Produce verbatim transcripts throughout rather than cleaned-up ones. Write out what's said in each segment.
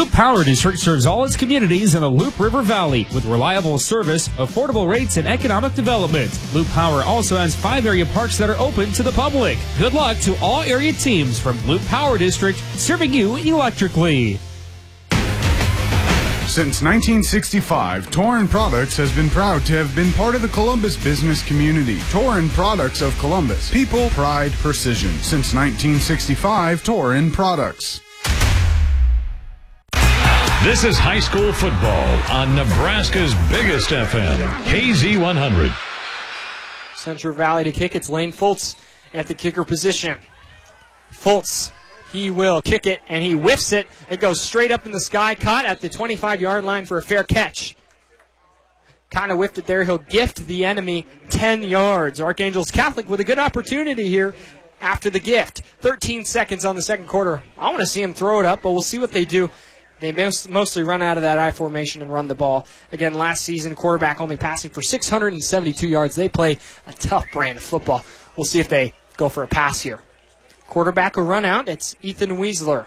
Loop Power District serves all its communities in the Loop River Valley with reliable service, affordable rates, and economic development. Loop Power also has five area parks that are open to the public. Good luck to all area teams from Loop Power District, serving you electrically. Since nineteen sixty-five, Torin Products has been proud to have been part of the Columbus business community. Torin Products of Columbus. People, pride, precision. Since nineteen sixty-five, Torin Products. This is high school football on Nebraska's biggest F M, K Z one hundred. Central Valley to kick. It's Lane Fultz at the kicker position. Fultz, he will kick it, and he whiffs it. It goes straight up in the sky, caught at the twenty-five-yard line for a fair catch. Kind of whiffed it there. He'll gift the enemy ten yards. Archangels Catholic with a good opportunity here after the gift. thirteen seconds on the second quarter. I want to see him throw it up, but we'll see what they do. They mostly run out of that I formation and run the ball. Again, last season, quarterback only passing for six hundred seventy-two yards. They play a tough brand of football. We'll see if they go for a pass here. Quarterback will run out. It's Ethan Weisler.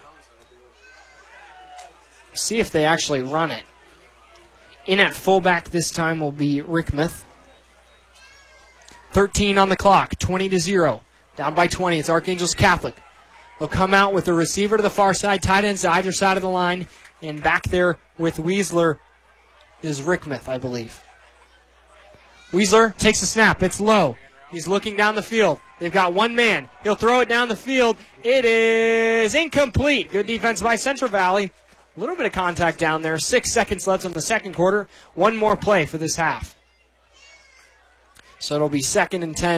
See if they actually run it. In at fullback this time will be Rickmuth. thirteen on the clock, twenty to zero. Down by twenty, it's Archangels Catholic. They'll come out with the receiver to the far side, tight ends to either side of the line, and back there with Weisler is Rickmuth, I believe. Weisler takes a snap. It's low. He's looking down the field. They've got one man. He'll throw it down the field. It is incomplete. Good defense by Central Valley. A little bit of contact down there. Six seconds left in the second quarter. One more play for this half. So it'll be second and ten.